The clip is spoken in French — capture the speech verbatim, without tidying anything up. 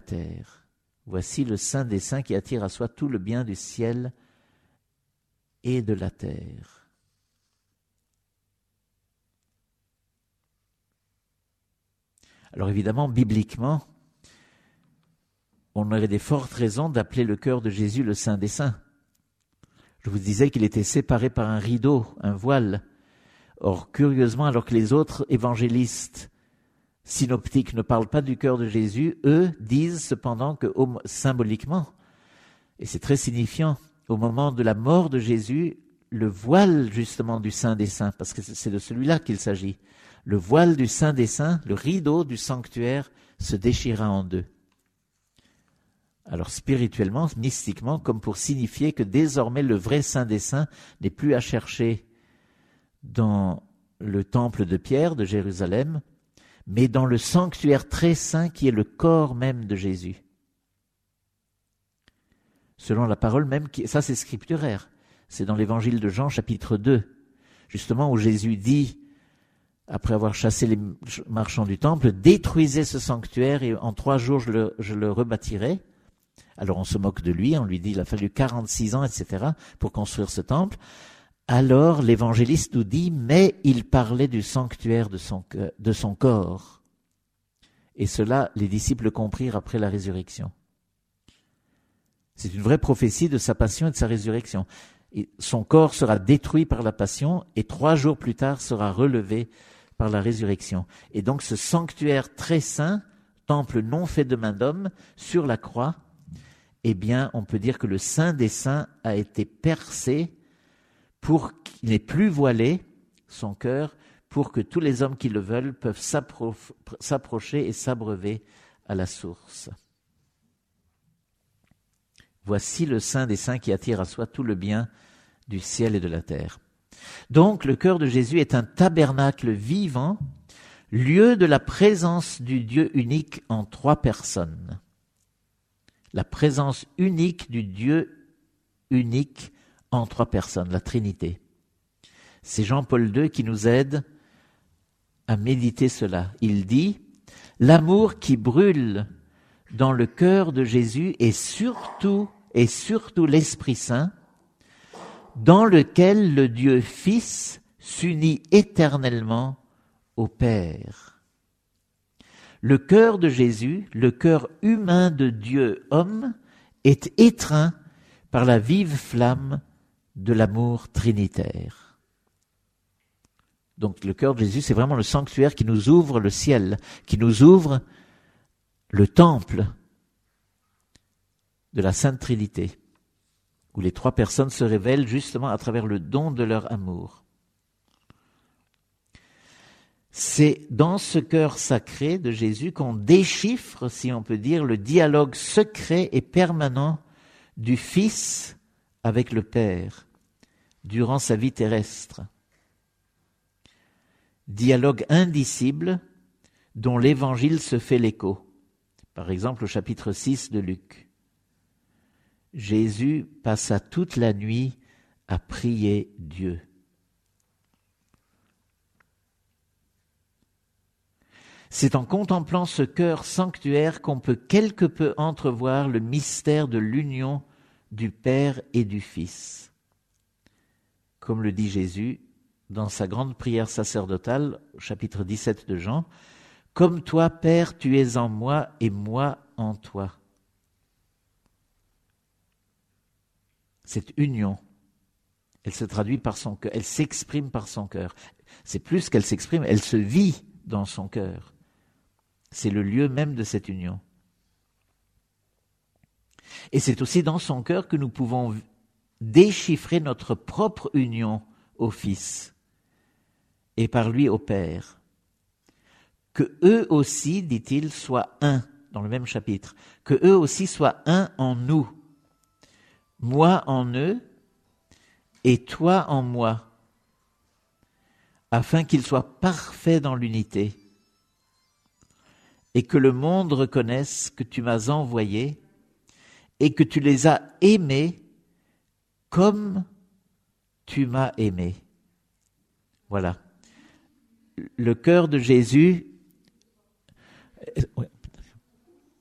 terre. Voici le Saint des Saints qui attire à soi tout le bien du ciel et de la terre. Alors évidemment, bibliquement, on aurait des fortes raisons d'appeler le cœur de Jésus le Saint des Saints. Je vous disais qu'il était séparé par un rideau, un voile. Or, curieusement, alors que les autres évangélistes synoptiques ne parlent pas du cœur de Jésus, eux disent cependant que symboliquement, et c'est très signifiant, au moment de la mort de Jésus, le voile justement du Saint des Saints, parce que c'est de celui-là qu'il s'agit, le voile du Saint des Saints, le rideau du sanctuaire se déchira en deux. Alors spirituellement, mystiquement, comme pour signifier que désormais le vrai Saint des Saints n'est plus à chercher dans le temple de Pierre de Jérusalem, mais dans le sanctuaire très saint qui est le corps même de Jésus. Selon la parole même, qui, ça c'est scripturaire, c'est dans l'évangile de Jean chapitre deux, justement où Jésus dit, après avoir chassé les marchands du temple, détruisez ce sanctuaire et en trois jours je le, je le rebâtirai. Alors on se moque de lui, on lui dit il a fallu quarante-six ans, et cetera pour construire ce temple. Alors l'évangéliste nous dit, mais il parlait du sanctuaire de son, de son corps. Et cela, les disciples comprirent après la résurrection. C'est une vraie prophétie de sa passion et de sa résurrection. Et son corps sera détruit par la passion et trois jours plus tard sera relevé par la résurrection. Et donc ce sanctuaire très saint, temple non fait de main d'homme, sur la croix, eh bien on peut dire que le Saint des Saints a été percé pour qu'il n'ait plus voilé son cœur, pour que tous les hommes qui le veulent peuvent s'appro- s'approcher et s'abreuver à la source. Voici le Saint des Saints qui attire à soi tout le bien du ciel et de la terre. Donc le cœur de Jésus est un tabernacle vivant, lieu de la présence du Dieu unique en trois personnes. La présence unique du Dieu unique en trois personnes, la Trinité. C'est Jean-Paul deux qui nous aide à méditer cela. Il dit « L'amour qui brûle dans le cœur de Jésus est surtout, et surtout l'Esprit Saint, dans lequel le Dieu Fils s'unit éternellement au Père. » Le cœur de Jésus, le cœur humain de Dieu homme, est étreint par la vive flamme de l'amour trinitaire. Donc le cœur de Jésus, c'est vraiment le sanctuaire qui nous ouvre le ciel, qui nous ouvre le temple de la Sainte Trinité, où les trois personnes se révèlent justement à travers le don de leur amour. C'est dans ce cœur sacré de Jésus qu'on déchiffre, si on peut dire, le dialogue secret et permanent du Fils avec le Père durant sa vie terrestre. Dialogue indicible dont l'Évangile se fait l'écho. Par exemple, au chapitre six de Luc. Jésus passa toute la nuit à prier Dieu. C'est en contemplant ce cœur sanctuaire qu'on peut quelque peu entrevoir le mystère de l'union du Père et du Fils. Comme le dit Jésus dans sa grande prière sacerdotale, au chapitre dix-sept de Jean, « Comme toi, Père, tu es en moi et moi en toi. » Cette union, elle se traduit par son cœur, elle s'exprime par son cœur. C'est plus qu'elle s'exprime, elle se vit dans son cœur. C'est le lieu même de cette union. Et c'est aussi dans son cœur que nous pouvons déchiffrer notre propre union au Fils et par lui au Père. Que eux aussi, dit-il, soient un, dans le même chapitre, que eux aussi soient un en nous, moi en eux et toi en moi, afin qu'ils soient parfaits dans l'unité, et que le monde reconnaisse que tu m'as envoyé et que tu les as aimés comme tu m'as aimé. Voilà. Le cœur de Jésus,